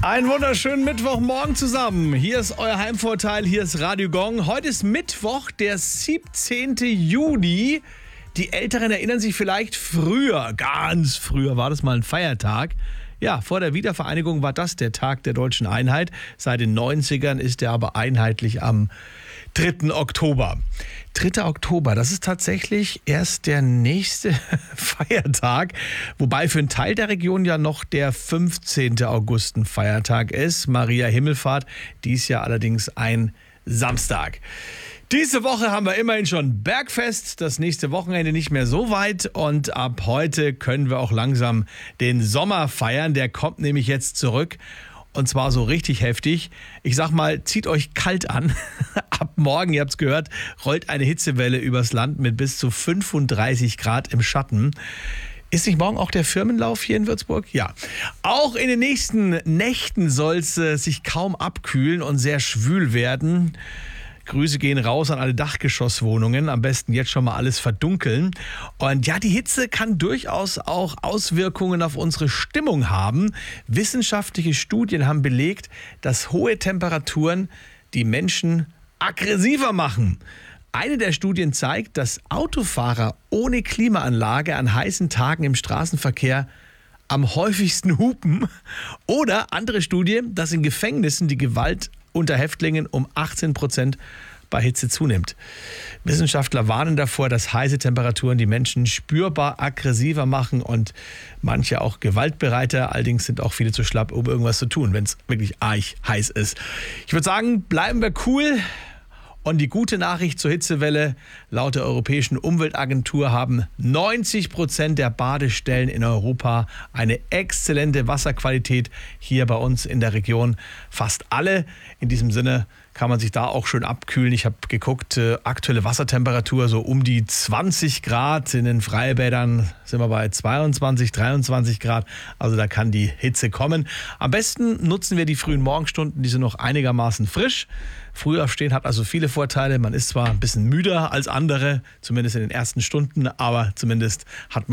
Einen wunderschönen Mittwochmorgen zusammen. Hier ist euer Heimvorteil, hier ist Radio Gong. Heute ist Mittwoch, der 17. Juni. Die Älteren erinnern sich vielleicht früher, ganz früher war das mal ein Feiertag. Ja, vor der Wiedervereinigung war das der Tag der deutschen Einheit. Seit den 90ern ist er aber einheitlich am 3. Oktober. 3. Oktober, das ist tatsächlich erst der nächste Feiertag, wobei für einen Teil der Region ja noch der 15. August ein Feiertag ist. Maria Himmelfahrt, dies Jahr allerdings ein Samstag. Diese Woche haben wir immerhin schon Bergfest, das nächste Wochenende nicht mehr so weit und ab heute können wir auch langsam den Sommer feiern. Der kommt nämlich jetzt zurück und zwar so richtig heftig. Ich sag mal, zieht euch kalt an. Ab morgen, ihr habt es gehört, rollt eine Hitzewelle übers Land mit bis zu 35 Grad im Schatten. Ist nicht morgen auch der Firmenlauf hier in Würzburg? Ja. Auch in den nächsten Nächten soll es sich kaum abkühlen und sehr schwül werden. Grüße gehen raus an alle Dachgeschosswohnungen. Am besten jetzt schon mal alles verdunkeln. Und ja, die Hitze kann durchaus auch Auswirkungen auf unsere Stimmung haben. Wissenschaftliche Studien haben belegt, dass hohe Temperaturen die Menschen aggressiver machen. Eine der Studien zeigt, dass Autofahrer ohne Klimaanlage an heißen Tagen im Straßenverkehr am häufigsten hupen. Oder andere Studie, dass in Gefängnissen die Gewalt unter Häftlingen um 18% bei Hitze zunimmt. Wissenschaftler warnen davor, dass heiße Temperaturen die Menschen spürbar aggressiver machen und manche auch gewaltbereiter. Allerdings sind auch viele zu schlapp, um irgendwas zu tun, wenn es wirklich arg heiß ist. Ich würde sagen, bleiben wir cool. Und die gute Nachricht zur Hitzewelle: Laut der Europäischen Umweltagentur haben 90% der Badestellen in Europa eine exzellente Wasserqualität. Hier bei uns in der Region fast alle. In diesem Sinne kann man sich da auch schön abkühlen. Ich habe geguckt, aktuelle Wassertemperatur so um die 20 Grad. In den Freibädern sind wir bei 22, 23 Grad. Also da kann die Hitze kommen. Am besten nutzen wir die frühen Morgenstunden, die sind noch einigermaßen frisch. Früh aufstehen hat also viele Vorteile. Man ist zwar ein bisschen müder als andere, zumindest in den ersten Stunden, aber zumindest hat man